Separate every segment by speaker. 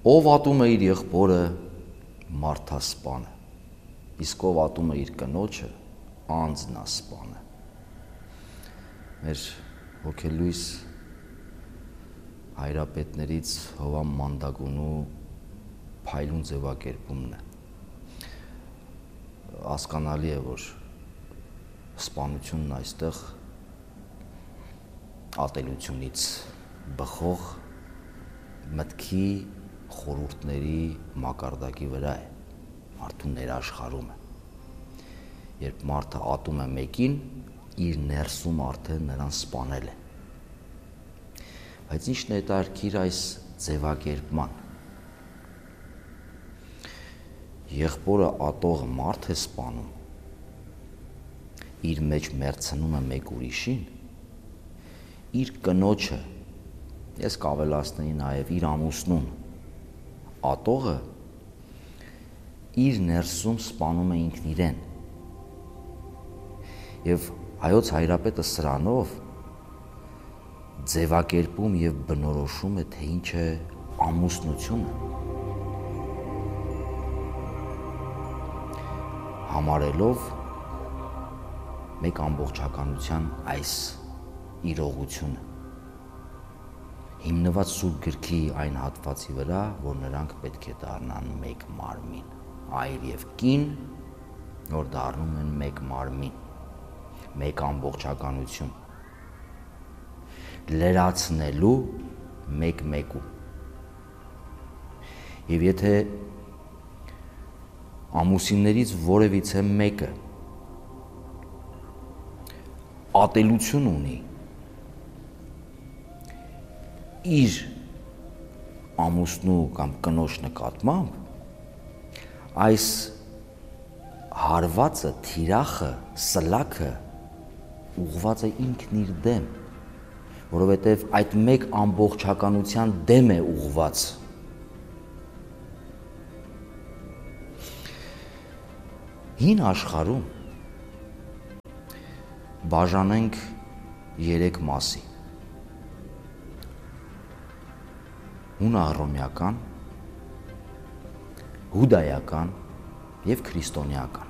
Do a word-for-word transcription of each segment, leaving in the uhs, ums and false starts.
Speaker 1: Ով ատում է իր եղբորը, մարդասպան է, իսկ ով ատում է իր կնոջը, անձնասպան է։ Մեր հոգելույս հայրապետներից Հովհան Մանդագունու փայլուն ձևակերպումն է։ Հասկանալի է, որ սպանությունն այստեղ ատելությունից բխող մտքի խորհուրդների մակարդակի վրա է, մարդու ներաշխարում է։ Երբ մարդը ատում է մեկին, իր ներսում արդեն նրան սպանել է։ Բայց ի՞նչն է հետաքրքիր այս ձևակերպման։ Եղբորը ատողը մարդ է սպանում, իր մեջ մերձնում է մեկ ուրիշին, իր կնոջը, ես կավելացնեի նաև իր ամուսնուն, ատողը իր ներսում սպանում է ինքն իրեն։ Եվ հայոց հայրապետը սրանով ձևակերպում եւ բնորոշում է, թե ինչ է ամուսնությունը, համարելով մեկ ամբողջականության այս իրողությունը, հիմնված Սուրբ Գրքի այն հատվածի վրա, որ նրանք պետք է դառնան մեկ մարմին, այր եւ կին, որ դառնում են մեկ մարմին, մեկ ամբողջականություն, լրացնելու մեկ մեկու։ Եվ եթե ամուսիններից որևիցե մեկը ատելություն ունի իր ամուսնու կամ կնոջ նկատմամբ, այս հարվածը, թիրախը, սլաքը ուղղված է ինքն իր դեմ, որովհետև այդ մեկ ամբողջականության դեմ է ուղղված։ Հին աշխարհում բաժանենք երեք մասի. հունահռոմեական, հուդայական եւ քրիստոնեական։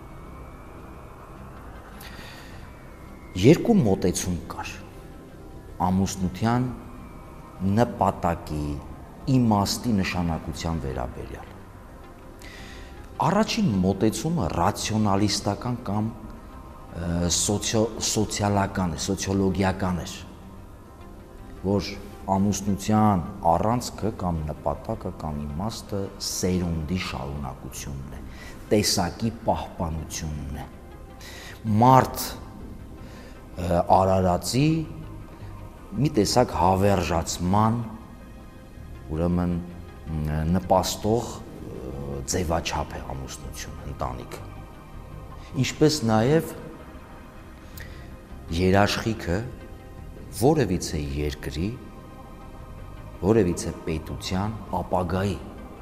Speaker 1: Երկու մոտեցում կար ամուսնության նպատակի, իմաստի, նշանակության վերաբերյալ։ Առաջին մոտեցումը ռացիոնալիստական կամ սոցիո, սոցիալական, սոցիոլոգիական էր, որ ամուսնության առանցքը կամ նպատակը կամ իմաստը սերունդի շարունակությունն է, տեսակի պահպանությունն է, մարդ արարածի մի տեսակ հավերժացման, ուրեմն նպաստող ձևաչափ է ամուսնություն, ընտանիքը, ինչպես նաև երաշխիքը որևիցե երկրի, որևիցե պետության ապագայի,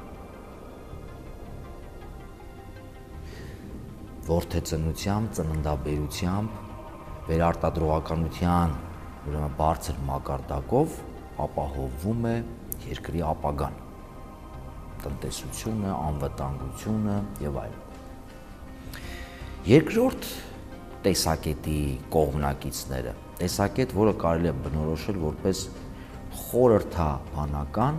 Speaker 1: որդեծնությամբ, ծննդաբերությամբ, վերարտադրողականության ուրեմն բարձր մակարդակով ապահովվում է երկրի ապագան, տնտեսությունը, անվտանգությունը եւ այլն։ Երկրորդ տեսակետի կողմնակիցները, տեսակետ, որը կարելի է բնորոշել որպես խորհրդաբանական,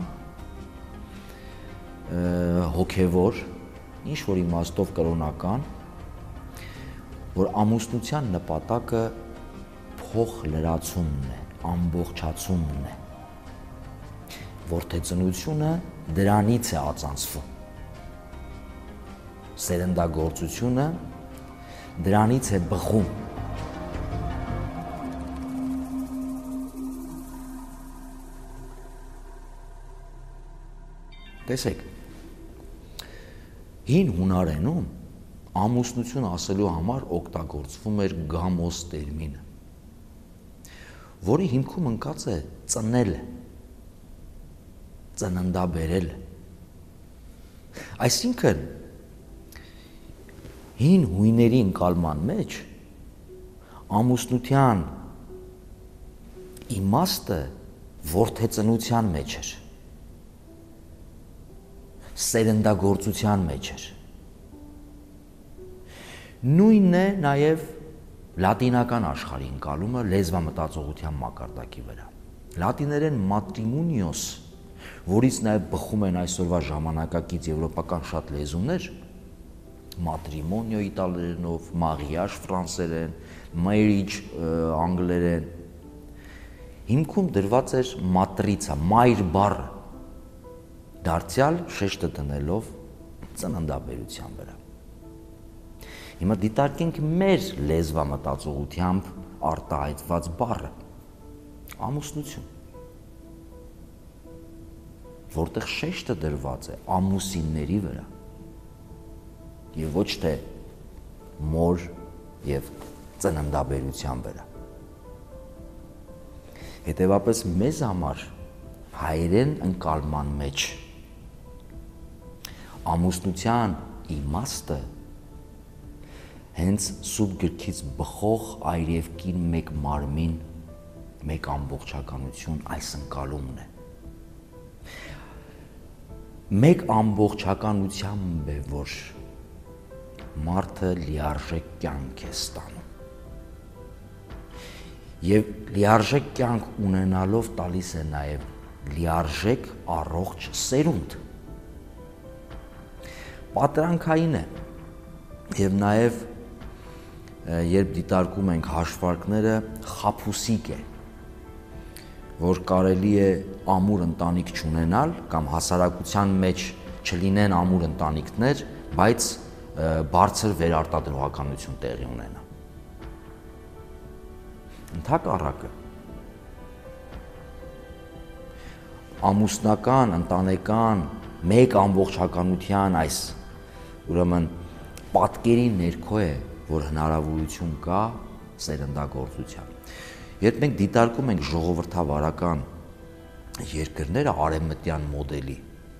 Speaker 1: հոգևոր, ինչ որ իմաստով կրոնական, որ ամուսնության նպատակը փոխլրացումն է, ամբողջացումն է, որդեծնությունը դրանից է ածանցվում, սերնդագործությունը դրանից է բխում։ Տեսեք, հին հունարենում ամուսնություն ասելու համար օգտագործվում էր գամոս տերմինը, որի հիմքում ընկած է ծնելը, ծննդաբերելը։ Այսինքն հին հույների ընկալման մեջ ամուսնության իմաստը որդեծնության մեջ էր։ սերնդագործության մեջ էր։ Նույնն է նաև լատինական աշխարհի ընկալումը լեզվամտածողության մակարդակի վրա։ Լատիներեն matrimonio-ս, որից նաև բխում են այսօրվա ժամանակակից եվրոպական շատ լեզուներ, matrimonio իտալերենով, mariage ֆրանսերեն, marriage անգլերեն, հիմքում դրված էր matrica, մայր բառը, դարձյալ շեշտը դնելով ծննդաբերության վրա։ Հիմա դիտարկենք մեր լեզվամտածողությամբ արտահայտված բառը ամուսնություն, որտեղ շեշտը դրված է ամուսինների վրա եւ ոչ թե մոր եւ ծննդաբերության վրա։ Հետևաբար մեզ համար հայերեն ընկալման մեջ ամուսնության իմաստը հենց սուրբ գրքից բխող այր եւ կին մեկ մարմին, մեկ ամբողջականություն այս ընկալումն է։ Մեկ ամբողջականությամբ է, որ մարդը լիարժեք կյանք է ստանում։ Եվ լիարժեք կյանք ունենալով տալիս է նաև լիարժեք առողջ սերունդ։ Պատրանքային է եւ նաեւ երբ դիտարկում ենք հաշվարկները, խաբուսիկ է, որ կարելի է ամուր ընտանիք չունենալ կամ հասարակության մեջ չլինեն ամուր ընտանիքներ, բայց բարձր վերարտադրողականություն տեղի ունենա։ Ընդհակառակը ամուսնական, ընտանեկան մեկ ամբողջականության այս ուրեմն պատկերի ներքո է, որ հնարավորություն կա սերնդագործության։ Երբ մենք դիտարկում ենք ժողովրդավարական երկրները արևմտյան մոդելի,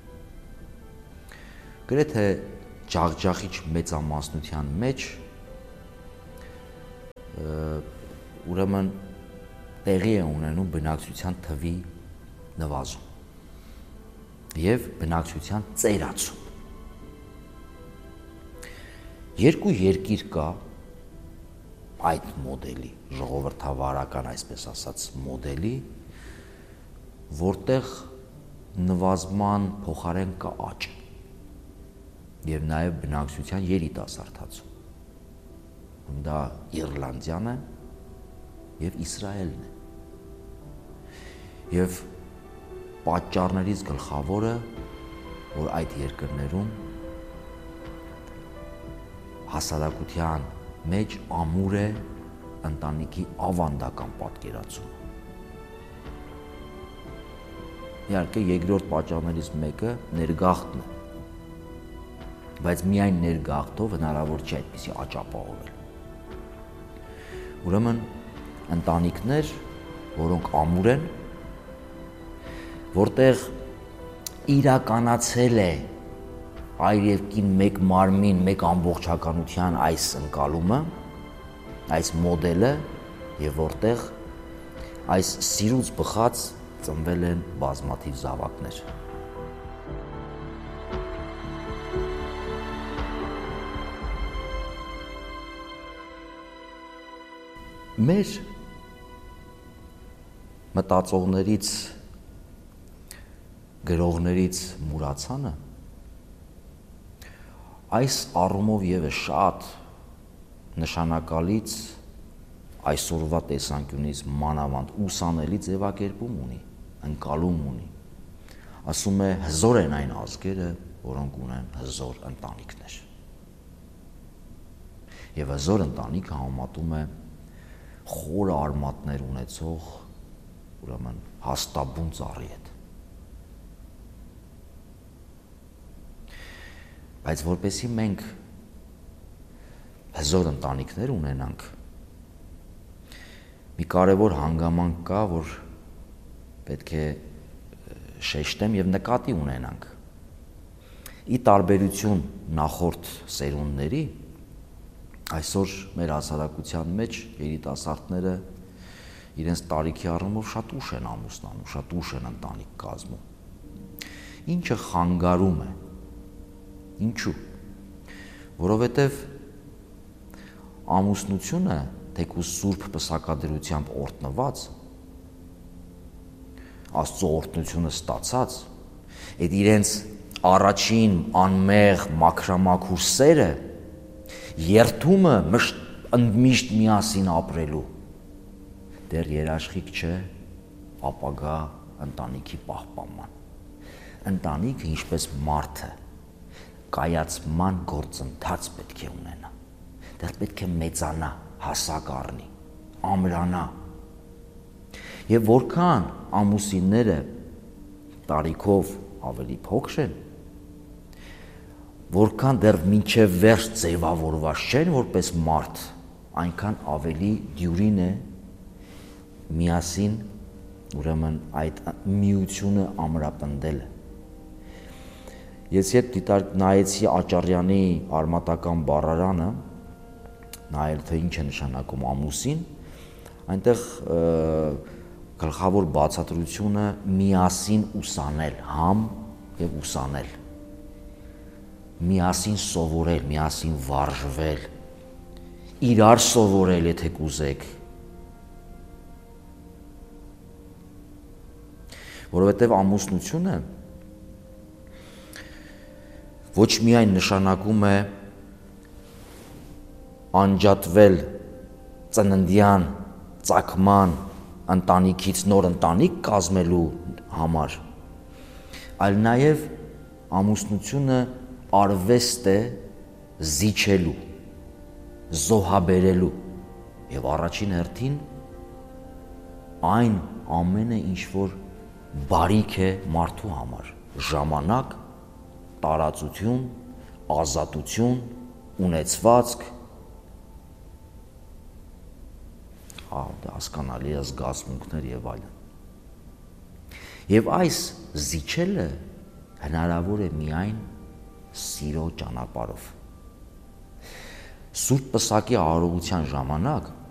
Speaker 1: գրեթե ջախջախիչ մեծամասնության մեջ ուրեմն տեղի է ունենում բնակչության թվի նվազում եւ բնակչության ծերացում։ Երկու երկիր կա այդ մոդելի, ժողովրդավարական, այսպես ասած, մոդելի, որտեղ նվազման փոխարեն կա աճ եւ նաեւ բնակչության երիտասարդացում։ Դա Իռլանդիան է եւ Իսրայելն է։ Եվ պատճառներից գլխավորը, որ այդ երկրներում հասարակության մեջ ամուր է ընտանիքի ավանդական պատկերացումը։ Իհարկե երկրորդ պատճառներից մեկը ներգաղթն է, բայց միայն ներգաղթով հնարավոր չէ այդպիսի աճ ապահովել։ Ուրեմն ընտանիքներ, որոնք ամուր են, որտեղ իրականացել է այր եւ կին մեկ մարմին, մեկ ամբողջականության այս ընկալումը, այս մոդելը եւ որտեղ այս սիրուց բխած ծնվել են բազմաթիվ զավակներ։ Մեր մտածողներից, գրողներից մուրացանը այս առումով եւս շատ նշանակալից այսօրվա տեսանկյունից մանավանդ ուսանելի ձևակերպում ունի, ընկալում ունի։ Ասում է հզոր են այն ազգերը, որոնք ունեն հզոր ընտանիքներ։ Եվ հզոր ընտանիքը համատում է խորը արմատներ ունեցող, ուրեմն հաստաբուն ծառի հետ։ Բայց որպեսզի մենք հզոր ընտանիքներ ունենանք, մի կարևոր հանգամանք կա, որ պետք է շեշտեմ եւ նկատի ունենանք։ Ի տարբերություն նախորդ սերունդների, այսօր մեր հասարակության մեջ երիտասարդները իրենց տարիքի առումով շատ ուշ են ամուսնանում, շատ ուշ են ընտանիք կազմում։ Ինչը խանգարում է Ինչու՞։ Որովհետև ամուսնությունը, թեկուզ սուրբ պսակադրությամբ օրհնված, Աստծո օրհնությունը ստացած, այդ իրենց առաջին անմեղ մաքրամաքուր սերը երթումը միշտ միասին ապրելու դեռ երաշխիք չէ ապագա ընտանիքի պահպանման։ Ընտանիքը ինչպես մարդը կայացման գործընթաց պետք է ունենա, դեռ պետք է մեծանա, հասակ առնի, ամրանա։ Եվ որքան ամուսինները տարիքով ավելի փոքր են, որքան դեռ մինչև վերջ ձևավորված չեն որպես մարդ, այնքան ավելի դյուրին է միասին ուրեմն այդ միությունը ամրապնդելը։ Ես երբ դիտար նայեցի Աճարյանի արմատական բառարանը, նայել թե ինչ է նշանակում ամուսին, այնտեղ գլխավոր բացատրությունը միասին ուսանել, համ եւ ուսանել, միասին սովորել, միասին վարժվել, իրար սովորել, եթե կուզեք, որովհետեւ ամուսնությունը ոչ միայն նշանակում է անջատվել ծննդյան ծագման ընտանիքից նոր ընտանիք կազմելու համար, այլ նաև ամուսնությունը արվեստ է զիջելու, զոհաբերելու եւ առաջին հերթին այն ամենը, ինչ որ բարիք է մարդու համար, ժամանակ, տարածություն, ազատություն, ունեցվածք, հասկանալի է զգացմունքներ եւ այլն։ Եվ այս զիջելը հնարավոր է միայն սիրո ճանապարհով։ Սուրբ պսակի արարողության ժամանակ